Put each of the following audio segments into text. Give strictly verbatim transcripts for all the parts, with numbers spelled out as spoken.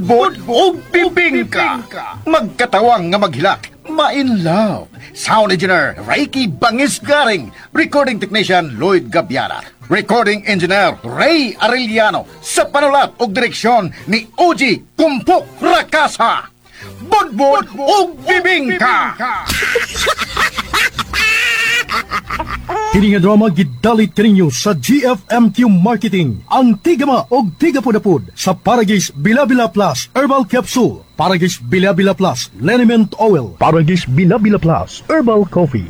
budbod o bibingka. Magkatawang nga maghilak. Ma-in love. Sound engineer Reiki Bangis Garing. Recording technician Lloyd Gabiara. Recording engineer Ray Arellano. Sa panulat o direksyon ni O G Kumpok Rakasa. Budbod o bibingka. Kini nga drama gidalit kaninyo sa G F M Q Marketing. Ang tigama og tigapudapud sa Paragis Bila-Bila Plus Herbal Capsule, Paragis Bila-Bila Plus Liniment Oil, Paragis Bila-Bila Plus Herbal Coffee.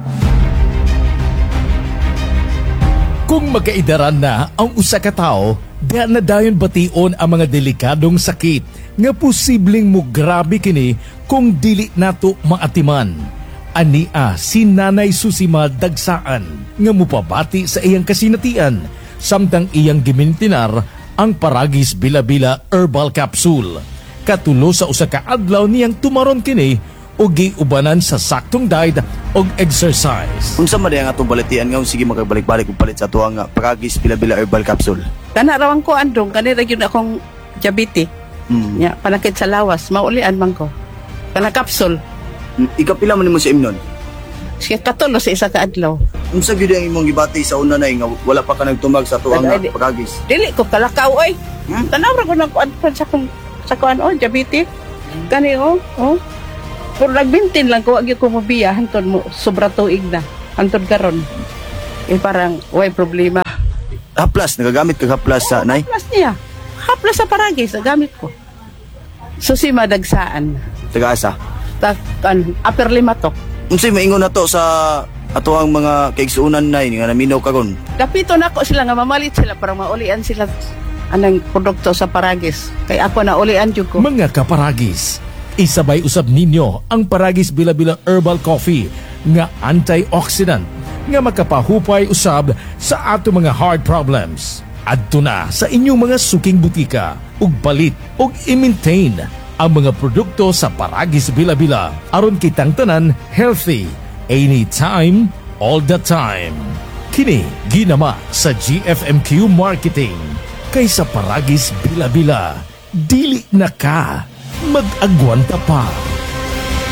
Kung magkaidaran na ang usa ka tawo, diha na dayon bation ang mga delikadong sakit nga posibleng mo grabe kini kung dili nato maatiman. Ania si Nanay Susima Dagsaan nga mupabati sa iyang kasinatian samtang iyang gimintinar ang Paragis Bila-Bila Herbal Capsule. Katulo sa usa ka adlaw niyang tumaron kini ug giubanan sa saktong diet ug exercise. Unsa man ang atong balitian nga sige magabalik-balik og palit sa atuang nga Paragis Bila-Bila Herbal Capsule? Kana rawang ko andong kanira gyud akong diabetes. Mm. Ya, panakit sa lawas, maulian man ko. Kana capsule. Ikapila man nimo sa imnon? Siya katulo sa isa ka adlaw. Unsa gyud ang imong gibati sa una nay nga wala pa ka nagtumag sa tuang nga Paragis? Dili ko kalakaw oy. Hmm? Tanaw ra ko nang kuan sa kong sa kuan oh diabetes. Kani oh, oh. Pero nagbintin lang ko agi ko mobiya hantud mo sobra tuig na. Hantud karon. Eh parang way problema. Haplas nagagamit kag haplas sa nay? Haplas niya. Haplas sa Paragis gamit ko. Susima Dagsaan. Taga-asa? Ta kan upper lima to. Unsay maingon nato sa atuang mga kaigsuunan nay nga naminaw karon? Kapito na ko sila nga mamalit sila para maulian sila anang produkto sa Paragis. Kay ako na ulian jud ko. Mga kaparagis, isabay usab ninyo ang Paragis Bila-Bila Herbal Coffee nga antioxidant nga makapahupay usab sa ato mga heart problems. Adto na sa inyong mga suking butika ug palit ug i-maintain ang mga produkto sa Paragis Bila-Bila aron kitang tanan healthy anytime, all the time. Kini ginama sa G F M Q Marketing. Kaysa Paragis Bila-Bila, dili na ka mag-agwanta pa.